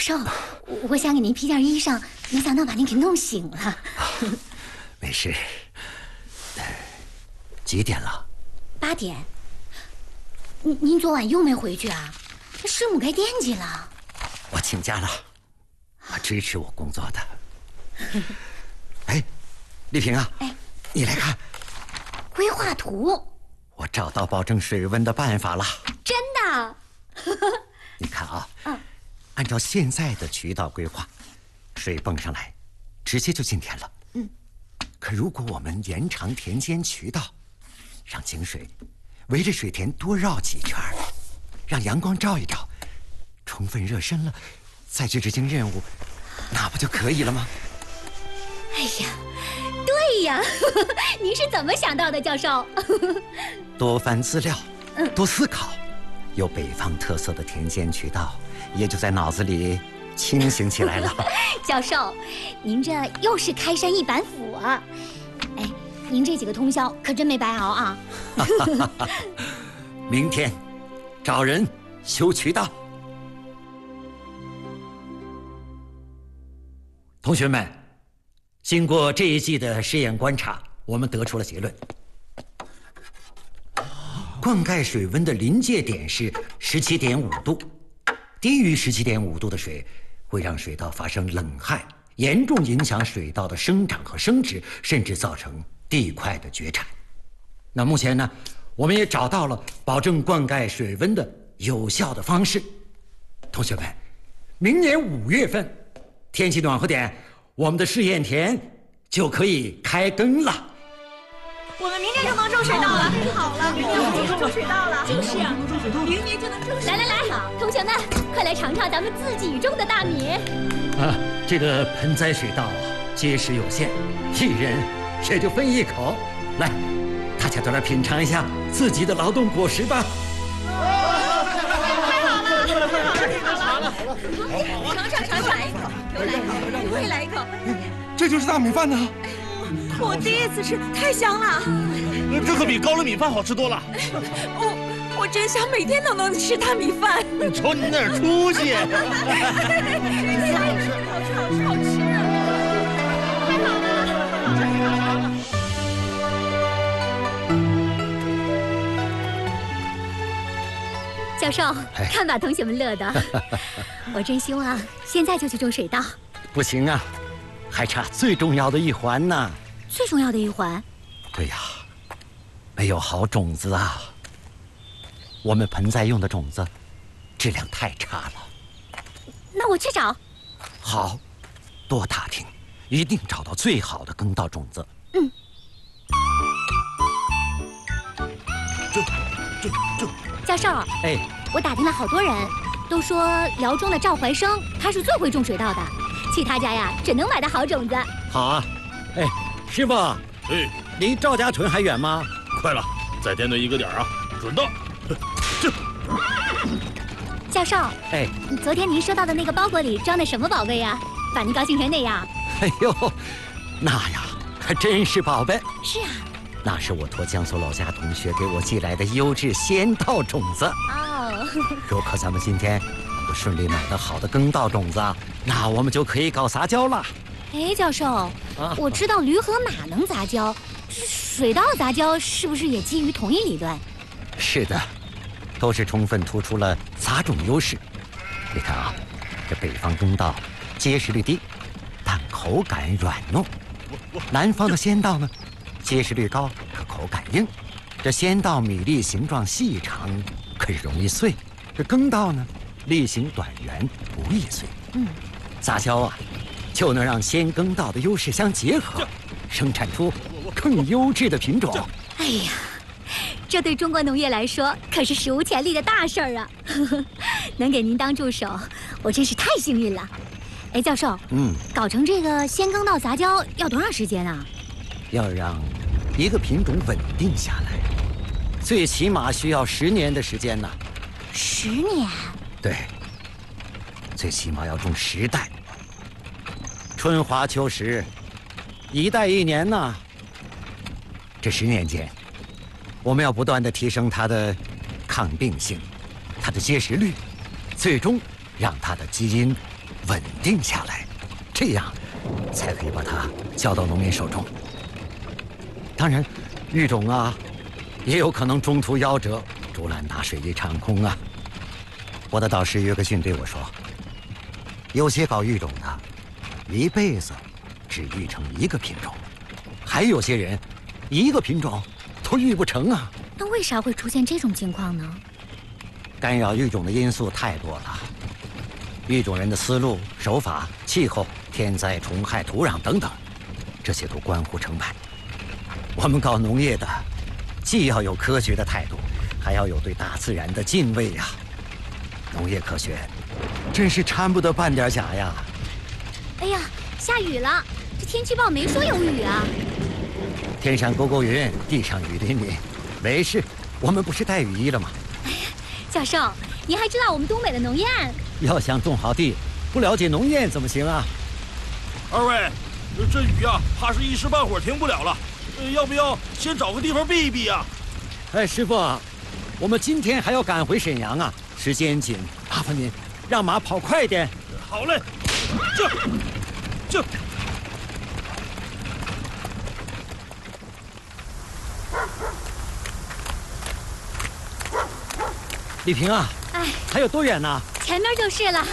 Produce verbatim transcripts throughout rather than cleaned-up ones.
授，我想给您披件衣裳，没想到把您给弄醒了。 没事。几点了？ 八点。您您昨晚又没回去啊？师母该惦记了。 我请假了，我支持我工作的。哎，丽萍啊，哎，你来看， 规划图。 我找到保证水温的办法了。 真的？ 你看啊，嗯，按照现在的渠道规划，水泵上来，直接就进田了。嗯，可如果我们延长田间渠道，让井水围着水田多绕几圈，让阳光照一照，充分热身了，再去执行任务，那不就可以了吗？ 哎呀，对呀，您是怎么想到的，教授？ 多翻资料，多思考，有北方特色的田间渠道，也就在脑子里清醒起来了。 教授，您这又是开山一板斧啊！哎，您这几个通宵可真没白熬啊！ 明天找人修渠道。同学们，经过这一季的实验观察，我们得出了结论：灌溉水温的临界点是十七点五度，低于十七点五度的水会让水稻发生冷害，严重影响水稻的生长和生殖，甚至造成地块的绝产。那目前呢，我们也找到了保证灌溉水温的有效的方式。同学们，明年五月份天气暖和点，我们的试验田就可以开耕了。 我们明年就能种水稻了，太好了！明年我们就能种水稻了。 就是啊， 明年就能种水稻。 来来来，同学们，快来尝尝咱们自己种的大米。 啊，这个盆栽水稻啊，结实有限，一人也就分一口。来，大家都来品尝一下自己的劳动果实吧。 太好了，太好了，太好了！尝尝尝尝，来一口，给我来一口，我也来一口。 这就是大米饭呢。 我第一次吃，太香了。 这可比高粱米饭好吃多了。 我我真想每天都能吃大米饭。 瞅你那点出息！ 好吃，好吃，好吃，好吃！太好了，太好了！ 教授，看把同学们乐的。我真希望现在就去种水稻。 不行啊，还差最重要的一环呢。 最重要的一环？ 对呀，没有好种子啊。我们盆栽用的种子质量太差了。 那我去找。 好，多打听，一定找到最好的耕稻种子。 嗯。 这这这。 教授， 哎， 我打听了好多人，都说辽中的赵怀生他是最会种水稻的，去他家呀准能买到好种子。 好啊，哎，师傅， 哎， 离赵家屯还远吗？ 快了，再掂对一个点啊，准到。这。 教授， 哎， 昨天您收到的那个包裹里装的什么宝贝呀？把您高兴成那样。 哎呦，那呀，还真是宝贝。 是啊。 那是我托江苏老家同学给我寄来的优质仙稻种子哦。 如果咱们今天不顺利买到好的耕稻种子，那我们就可以搞杂交了。 哎，教授，啊、我知道驴和马能杂交，水稻杂交是不是也基于同一理论？ 是的，都是充分突出了杂种优势。你看啊，这北方耕稻结实率低，但口感软糯；南方的仙稻呢，结实率高，可口感硬。这仙稻米粒形状细长，可是容易碎；这耕稻呢，粒形短圆，不易碎。嗯，杂交啊，就能让仙耕稻的优势相结合，生产出更优质的品种。 哎呀，这对中国农业来说可是史无前例的大事儿啊！能给您当助手，我真是太幸运了。哎，教授，嗯，搞成这个仙耕稻杂交要多长时间啊？ 要让一个品种稳定下来，最起码需要十年的时间呢。 十年？ 对，最起码要种十代，春华秋实，一代一年呢。这十年间，我们要不断地提升它的抗病性，它的结实率，最终让它的基因稳定下来，这样才可以把它交到农民手中。当然，育种啊，也有可能中途夭折，竹篮打水一场空啊。我的导师约克逊对我说，有些搞育种的，一辈子只育成一个品种，还有些人，一个品种都育不成啊。 那为啥会出现这种情况呢？ 干扰育种的因素太多了，育种人的思路、手法、气候、天灾、虫害、土壤等等，这些都关乎成败。我们搞农业的，既要有科学的态度，还要有对大自然的敬畏呀。农业科学真是掺不得半点假呀。 哎呀，下雨了，这天气预报没说有雨啊。 天上勾勾云，地上雨淋淋，没事，我们不是带雨衣了吗？ 哎呀，教授，您还知道我们东北的农谚？ 要想种好地，不了解农谚怎么行啊？ 二位，这雨啊，怕是一时半会儿停不了了，要不要先找个地方避一避啊？ 哎，师傅，我们今天还要赶回沈阳啊，时间紧，麻烦您让马跑快一点。 好嘞，这这。 李平啊， 哎， 还有多远呢？ 前面就是了。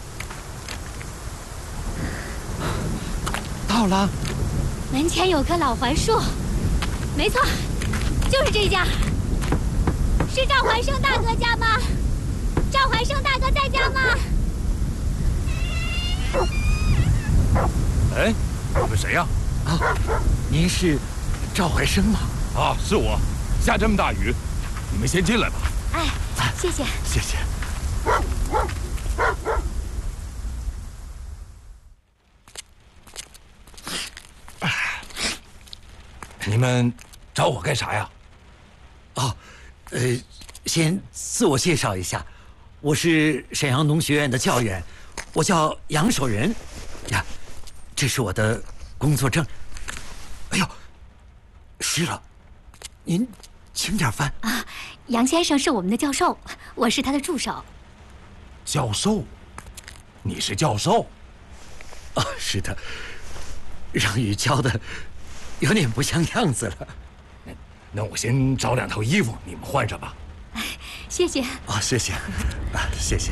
到了。 门前有棵老槐树，没错，就是这家。是赵怀生大哥家吗？赵怀生大哥在家吗？ 哎，你们谁呀？ 啊，您是赵怀生吗？ 啊，是我。下这么大雨，你们先进来吧。 哎，谢谢， 谢谢。你们找我干啥呀？ 哦，呃，先自我介绍一下，我是沈阳农学院的教员，我叫杨守仁。呀，这是我的工作证。哎呦，湿了，您请点饭啊。杨先生是我们的教授，我是他的助手。 教授？你是教授？ 啊，是的，让雨浇的有点不像样子了。 那我先找两套衣服，你们换上吧。 哎，谢谢。 啊，谢谢，啊，谢谢。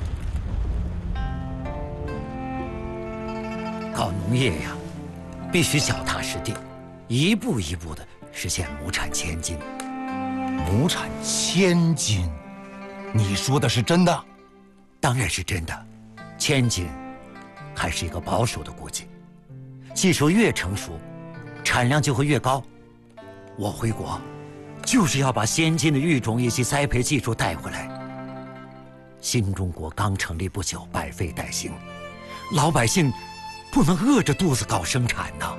搞农业呀，必须脚踏实地，一步一步的实现亩产千斤。 亩产千斤？你说的是真的？ 当然是真的，千斤还是一个保守的估计。技术越成熟，产量就会越高。我回国就是要把先进的育种以及栽培技术带回来。新中国刚成立不久，百废待兴，老百姓不能饿着肚子搞生产呢。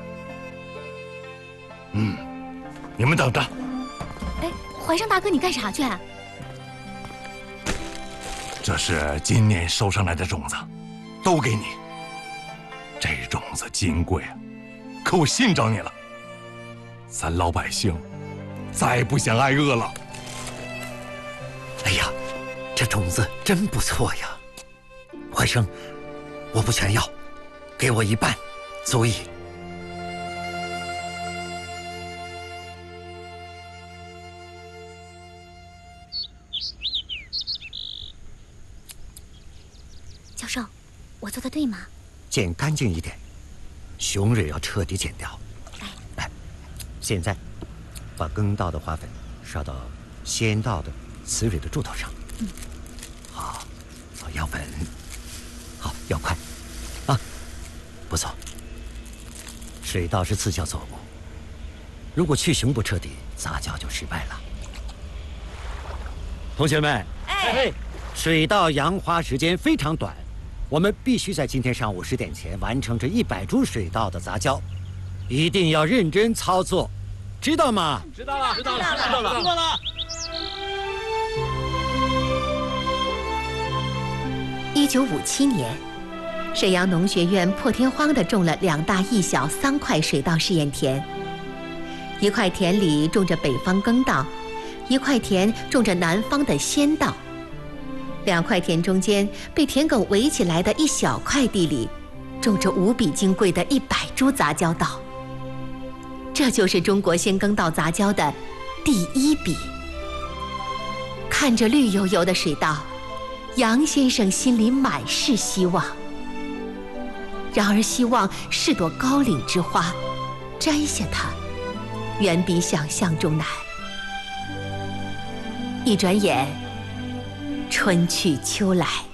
嗯，你们等着。 哎，怀生大哥，你干啥去啊？ 这是今年收上来的种子，都给你。这种子金贵啊，可我信着你了。咱老百姓再不想挨饿了。 哎呀，这种子真不错呀！怀生，我不全要，给我一半，足矣。 教授，我做的对吗？ 剪干净一点，雄蕊要彻底剪掉。 哎， 来，现在把耕稻的花粉刷到先稻的雌蕊的柱头上。 嗯， 好，要稳，好，要快，啊，不错。水稻是次效作物，如果去雄不彻底，杂交就失败了。同学们， 哎， 水稻扬花时间非常短。我们必须在今天上午十点前完成这一百株水稻的杂交，一定要认真操作，知道吗？ 知道了，知道了，知道了，知道了。 一九五七年，沈阳农学院破天荒地种了两大一小三块水稻试验田，一块田里种着北方耕稻，一块田种着南方的先稻。 两块田中间被田埂围起来的一小块地里，种着无比金贵的一百株杂交稻。这就是中国先耕稻杂交的第一笔。看着绿油油的水稻，杨先生心里满是希望。然而，希望是朵高岭之花，摘下它，远比想象中难。一转眼，春去秋来。